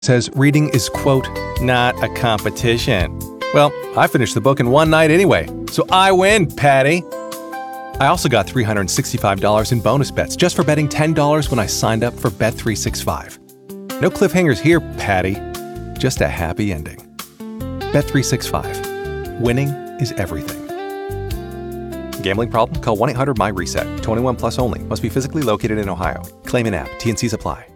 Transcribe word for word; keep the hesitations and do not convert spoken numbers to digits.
says reading is, quote, not a competition. Well, I finished the book in one night anyway, so I win, Patty. I also got three hundred sixty-five dollars in bonus bets just for betting ten dollars when I signed up for Bet three sixty-five. No cliffhangers here, Patty. Just a happy ending. Bet three sixty-five. Winning is everything. Gambling problem? Call one eight hundred M Y RESET. twenty-one plus only. Must be physically located in Ohio. Claim in app. T and Cs apply.